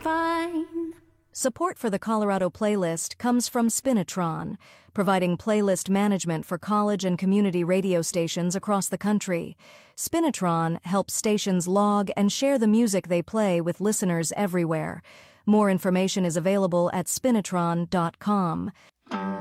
fine. Support for the Colorado Playlist comes from Spinitron, providing playlist management for college and community radio stations across the country. Spinitron helps stations log and share the music they play with listeners everywhere. More information is available at spinitron.com.